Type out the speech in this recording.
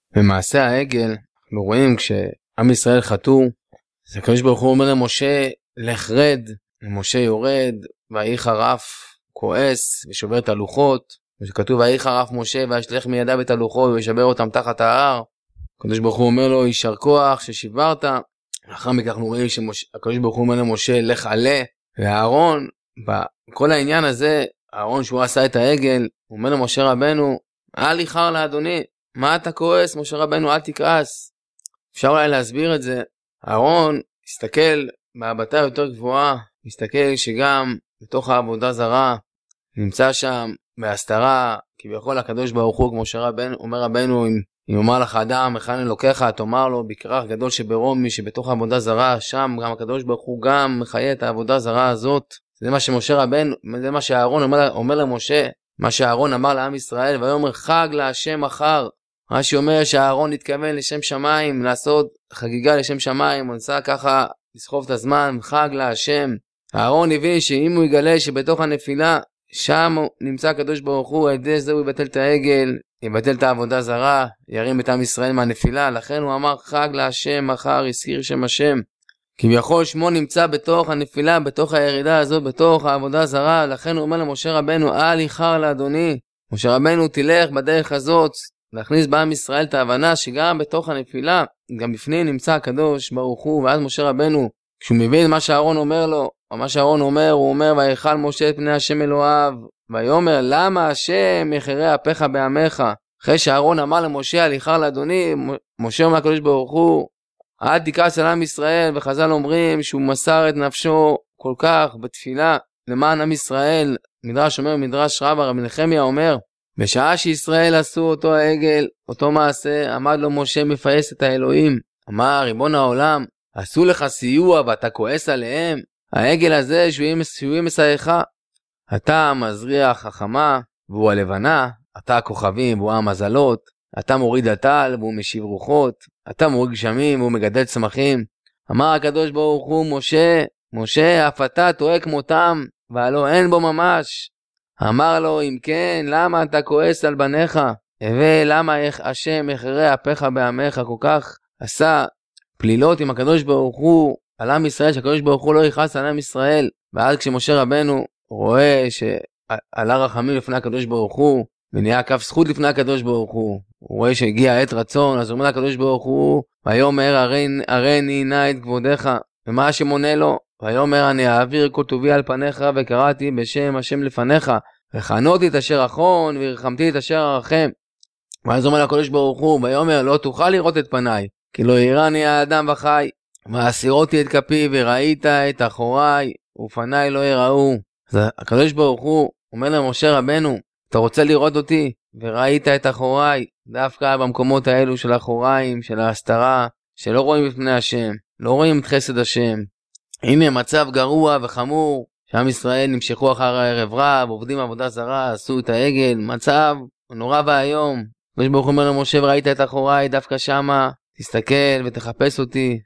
במעשה העגל, אנחנו רואים כשעם ישראל חטאו, אז הקדוש ברוך הוא אומר למשה, לך רד, ומשה יורד, ויהי חרף, כועס, ושובר את הלוחות, וכתוב, ויהי חרף משה, וישלח מידיו את הלוחות, וישבר אותם תחת ההר. הקדוש ברוך הוא אומר לו, יישר כוח ששיברת. לאחר מכך אנחנו רואים שהקדוש ברוך הוא אומר למשה, לך עלה, והארון, בכל העניין הזה, הארון שהוא עשה את העגל, הוא אומר למשה רבנו, אל איחר לאדוני, מה אתה כועס, משה רבנו, אל תכעס. אפשר אולי להסביר את זה. הארון הסתכל בהבטה יותר גבוהה, מסתכל שגם בתוך העבודה זרה, נמצא שם בהסתרה, כביכול הקדוש ברוך הוא, כמו אומר רבנו, אם אומר לך אדם, היכן אלוקיך, תאמר לו, בכרך גדול שברומי, שבתוך העבודה זרה, שם גם הקדוש ברוך הוא גם מחיה את העבודה זרה הזאת. זה מה שמשה רבנו, זה מה שהארון אומר למשה, מה שהארון אמר לעם ישראל, ויאמר חג להשם מחר. מה שאומר שהארון התכוון לשם שמיים, לעשות חגיגה לשם שמיים, הוא ניסה ככה לסחוב את הזמן, חג להשם. הארון הבין שאם הוא יגלה שבתוך הנפילה, שם נמצא הקדוש ברוך הוא, על ידי זה הוא יבטל את העגל, יבטל את העבודה זרה, ירים את עם ישראל מהנפילה, לכן הוא אמר חג להשם מחר, הזכיר שם השם. כביכול שמו נמצא בתוך הנפילה, בתוך הירידה הזאת, בתוך העבודה זרה, לכן הוא אומר למשה רבנו, אל איחר לאדוני. משה רבנו תלך בדרך הזאת, להכניס בעם ישראל את ההבנה שגם בתוך הנפילה, גם בפנים נמצא הקדוש ברוך הוא, ואז משה רבנו, כשהוא מבין מה שהארון אומר לו, או מה שהארון אומר, הוא אומר, ויחל משה את פני השם אלוהיו, ויאמר, למה השם יחרה אפיך בעמך? אחרי שהארון אמר למשה, אל איחר לאדוני, משה אומר לקדוש ברוך הוא, אל תכעס על עם ישראל, וחז"ל אומרים שהוא מסר את נפשו כל כך בתפילה למען עם ישראל. מדרש אומר, מדרש רבה, רבי נחמיה אומר, בשעה שישראל עשו אותו העגל, אותו מעשה, עמד לו משה מפייס את האלוהים. אמר, ריבון העולם, עשו לך סיוע ואתה כועס עליהם. העגל הזה שהוא יהיה מסייך. אתה מזריח חכמה והוא הלבנה, אתה הכוכבים והוא המזלות, אתה מוריד הטל והוא משיב רוחות, אתה מוריד גשמים והוא מגדל צמחים. אמר הקדוש ברוך הוא, משה, אף אתה טועה כמותם, והלא אין בו ממש. אמר לו, אם כן, למה אתה כועס על בניך? למה השם יחרה אפיך בעמך? כל כך עשה פלילות עם הקדוש ברוך הוא על עם ישראל, שהקדוש ברוך הוא לא יכעס על עם ישראל. ואז כשמשה רבנו רואה שעלה רחמים לפני הקדוש ברוך הוא, ונהיה כף זכות לפני הקדוש ברוך הוא רואה שהגיע עת רצון, אז הוא אומר לקדוש ברוך הוא, ויאמר הריני נא את כבודך. ומה השם עונה לו? ויאמר אני אעביר כל טובי על פניך, וקראתי בשם השם לפניך, וחנותי את אשר אחון, ורחמתי את אשר ארחם. ואז אומר לקדוש ברוך הוא, ויאמר לא תוכל לראות את פניי, כי לא יראני האדם וחי. והסירותי את כפי, וראית את אחוריי, ופניי לא יראו. אז הקדוש ברוך הוא אומר למשה רבנו, אתה רוצה לראות אותי, וראית את אחוריי, דווקא במקומות האלו של אחוריים, של ההסתרה, שלא רואים בפני השם, לא רואים את חסד השם. הנה מצב גרוע וחמור, שעם ישראל נמשכו אחר הערב רב, עובדים עבודה זרה, עשו את העגל, מצב נורא והיום. הקדוש ברוך הוא אומר למשה, וראית את אחוריי, דווקא שמה, תסתכל ותחפש אותי,